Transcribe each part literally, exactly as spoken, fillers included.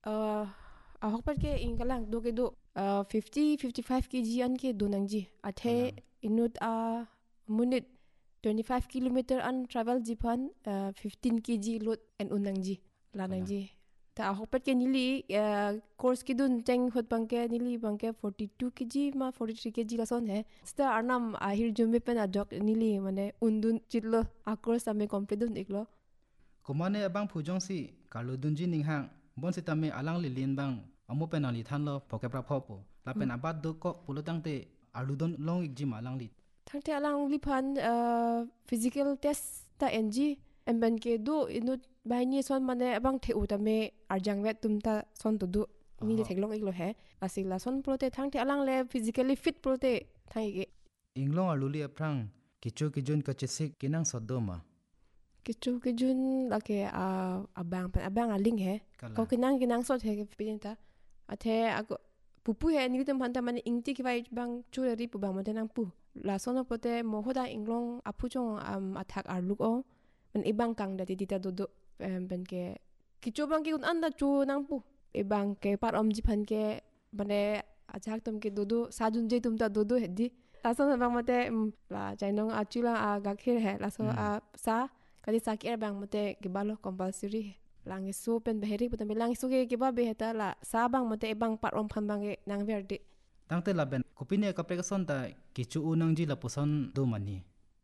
uh, ahok pat ke ingkalang do ke do uh, fifty fifty-five kg an ke do nangji athe inut a munit twenty-five kilometer an travel jipan uh, fifteen kg lot en unangji la nangji ta ahok pat ke nili uh, course ki dun teng hot bangke nili bangke forty-two kg ma forty-three kg la son hai sta arnam ahir jumbe pen adok nili mane undun chitlo a course ame complete dun iklo komane abang phujong si kalu dunji ninghang bon sitame alang lilin bang amu penali thanlo phokepra phopo lapen abad do ko pulutangte aludon long ikji malang li thangte alang lipan uh, physical test ta ng emban ke do inut bahini son mane abang the utame arjang wet tumta son to do ni le theklong iklo he asila son prote thangte alang le physically fit prote thangi inglong aluli aprang kichu kijun kachisik kinang sodoma kichu kijun lake a abang pan abang aling he ko kinang kinang sot he pinta athe ako pupu he ni tum phanta mane ingti ki vai bang chureri pu bang mate nang pu la sono pote mohoda inglong apu chong am athak arluk o man ibang kang da tita do do ben ke kichu bang ki un anda chu nang pu ibang ke par om ji phan ke mane achak tum ke do do sajun je tum ta do do hedi la sono bang mate la jainong achula a gakhir he la so a sa kali sakir bang mate ke balo compulsory langi so pen beheri putam langi so ke ke ba beheta la sa bang mate bang par om phan bang e nang verdi tangte laben kopine kapre ka son ta kichu unang ji la poson do mani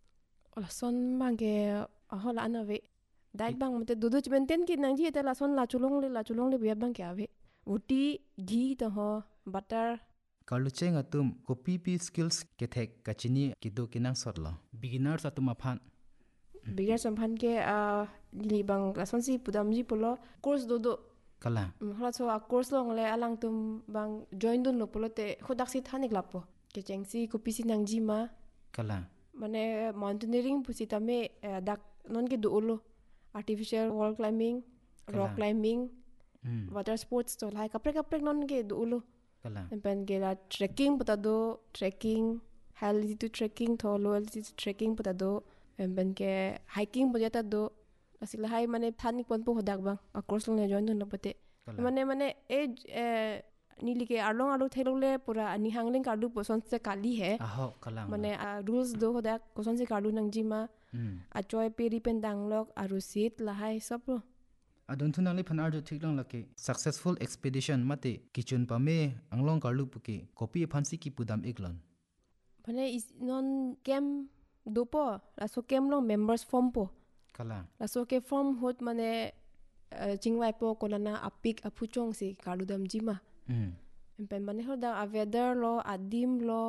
ola son bang ke ahola anave dai bang mate dudu chiben ten ki nang ji eta la son la chulong le la chulong le bia bang ke ave uti ghee to ho butter kalu chenga tum kopi pi skills ke thek kachini kido kinang sotla beginners atuma phan bigar samphan ke a li bang la son si pudam ji polo course do do kala hla so a course long le alang tum bang join dun lo polote khodak si thanik lapo ke chengsi kopi si nang ji ma kala mane mountaineering pusi tame dak non ke do lo artificial wall climbing rock climbing mm. water sports to lai kapre kapre non ke do lo kala pen ke la trekking puta do trekking high altitude trekking to low altitude trekking puta do pen ke hiking bojata do asila hai mane thani pon po hodak bang a course long join dun pate mane mane e nili ke arlong alu thelole pura ani hangling kardu poson se kali he aho kalang mane rules do hodak koson se kardu nang jima a choi peri pen danglok aru sit la hai sab ro adon thunang le phanar jo thiklong lake successful expedition mate kichun pame anglong karlu puki copy phansi ki pudam iklon mane is non kem dopo la so kem long members form po kala la so ke form hot mane chingwai po konana apik aphuchong si kaludam jima mm empen mane hoda a weather lo adim lo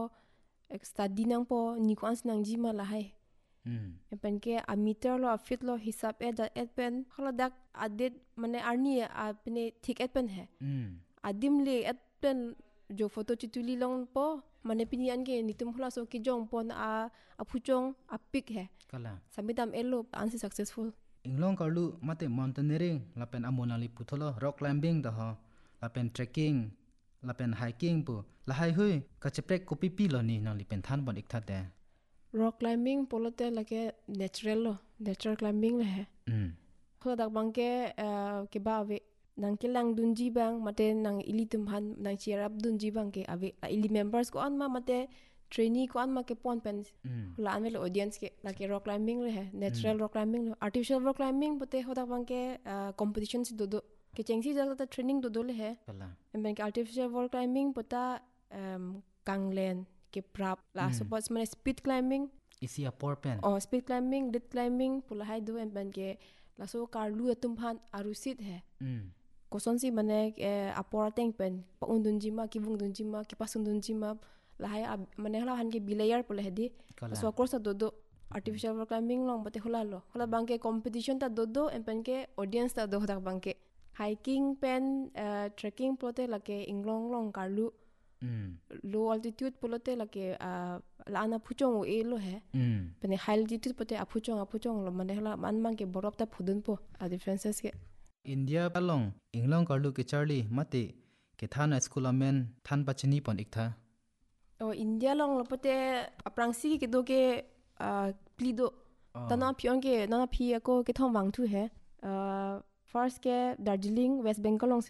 study nang po ni kwans nang jima la hai mm empen ke a meter lo a fit lo hisab e da et pen holadak adet mane arni a pene thik et pen he mm adim le et pen jo photo chituli long po mane pini an ke nitum hula so ki jong pon a aphuchong apik he kala samitam elo ansi successful inglong karlu mate mountaineering lapen amonali putholo rock climbing da ha lapen trekking lapen hiking pu lahai hui kacheprek kopi pi lo ni nang lipen than bon iktha de rock climbing polote lake natural lo natural climbing le he mm khodak bangke ke ba ave nang kilang dunji bang mate nang ilitum han nang chirap dunji bang ke ave ili members ko an ma mate trainee ko an ma ke pon pen la an le audience ke like rock climbing le he natural rock climbing lo artificial rock climbing bote hodak bangke competition si dodo ke chengsi jata training dodo le he kala emben ke artificial rock climbing pota um, kanglen ke prap la suppose mane speed climbing isi a por pen oh speed climbing lit climbing pula hai do emben ke la so karlu atum phan arusit he mm koson si mane apora teng pen pa undun jima ki bung dun jima ki pasun dun jima la hai mane hala han ke bilayer pula hedi so course do do artificial rock climbing long bate hola lo hola bangke competition ta do do emben ke audience ta do hodak bangke hiking pen uh, trekking plote lake inglong long karlu mm low altitude polote lake uh, la ana phuchong e lo he mm pene high altitude pote aphuchong aphuchong lo mane hala man mang ke borop ta phudun po a differences ke india palong inglong karlu ke charlie mate ke thana school amen than pachini pon iktha o india long lo pote aprangsi ke do ke uh, plido tana pyong ke na phi ko ke thom wang thu he uh, first ke darjeeling west bengal long